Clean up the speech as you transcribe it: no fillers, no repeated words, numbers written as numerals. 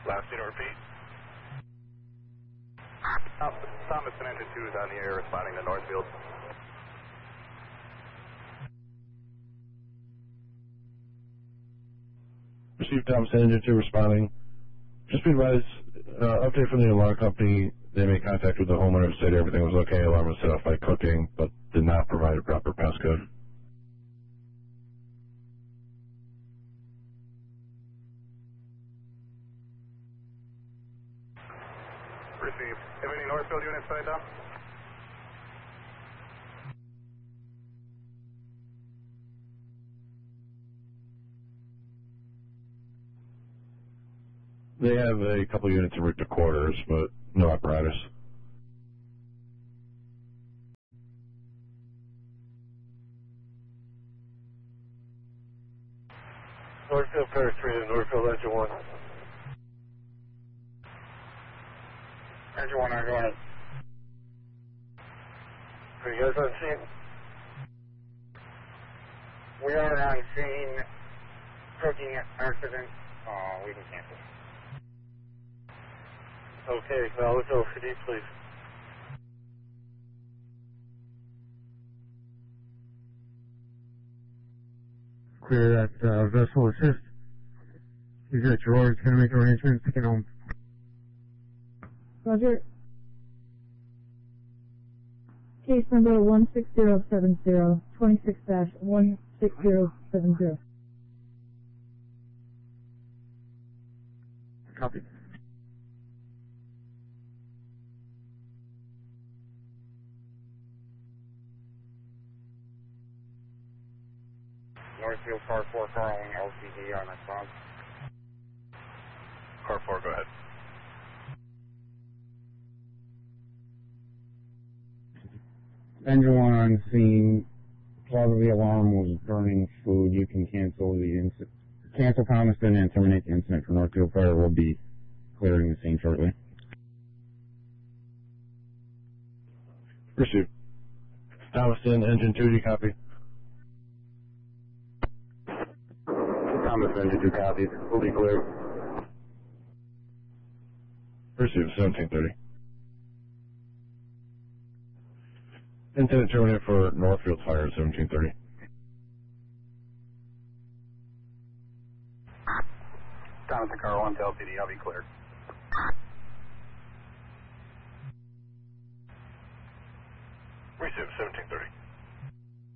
Last need to repeat. Thomas and Engine 2 is on the air responding to Northfield. Received Thomas Engine 2 responding. Just be advised, update from the alarm company. They made contact with the homeowner, said everything was okay. Alarm was set off by cooking, but did not provide a proper passcode. Received. Have any Northfield units signed up? They have a couple units en route to quarters, but no apparatus. Northfield Paris 3 to Northfield Engine 1. Engine 1, go ahead. Are you guys on scene? We are on scene. Cooking accident. We can cancel. Okay, now let's OCD, please. Clear that vessel assist. He's at your orders, going to make arrangements to get home. Roger. Case number 16070, 26-16070. Copy. Northfield Car 4 following LCD on response. Car 4, go ahead. Engine 1 on scene. Probably the alarm was burning food. You can cancel the incident. Cancel Thomaston and terminate the incident for Northfield Fire. We'll be clearing the scene shortly. Received. Thomaston, Engine 2, do you copy? Thomas Engine 2 copies. We'll be clear. Received, 1730. Incident terminated for Northfield Fire, 1730. Thomas and Car 1 to LCD, I'll be cleared. Received, 1730.